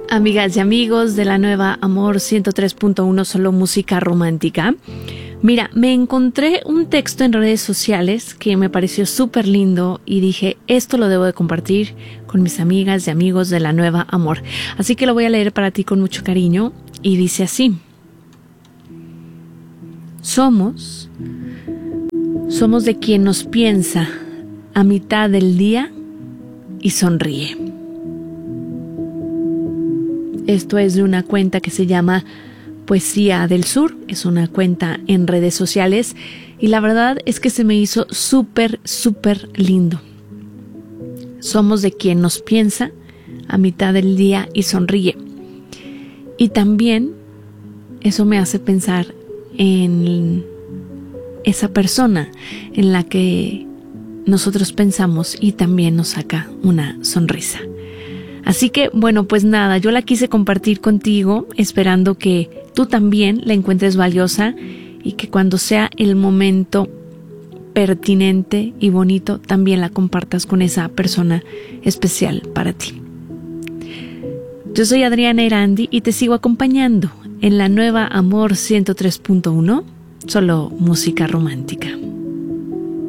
Amigas y amigos de la nueva Amor 103.1, solo música romántica. Mira, me encontré un texto en redes sociales que me pareció súper lindo y dije, esto lo debo de compartir con mis amigas y amigos de la nueva Amor. Así que lo voy a leer para ti con mucho cariño y dice así. Somos de quien nos piensa a mitad del día y sonríe. Esto es de una cuenta que se llama Poesía del Sur. Es una cuenta en redes sociales y la verdad es que se me hizo súper lindo. Somos de quien nos piensa a mitad del día y sonríe. Y también eso me hace pensar en esa persona en la que nosotros pensamos y también nos saca una sonrisa. Así que, bueno, pues nada, yo la quise compartir contigo, esperando que tú también la encuentres valiosa y que cuando sea el momento pertinente y bonito, también la compartas con esa persona especial para ti. Yo soy Adriana Erandi y te sigo acompañando en la nueva Amor 103.1, solo música romántica.